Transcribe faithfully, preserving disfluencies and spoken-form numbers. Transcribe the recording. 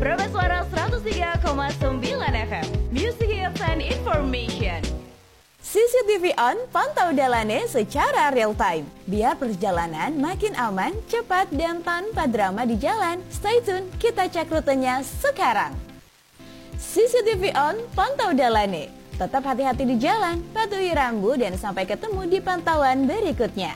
Prabas Suara seratus tiga koma sembilan F M. Music Hits and Information. C C T V On, pantau Dalane secara real time. Biar perjalanan makin aman, cepat, dan tanpa drama di jalan. Stay tune, kita cek rutenya sekarang. C C T V On, pantau Dalane. Tetap hati-hati di jalan, patuhi rambu, dan sampai ketemu di pantauan berikutnya.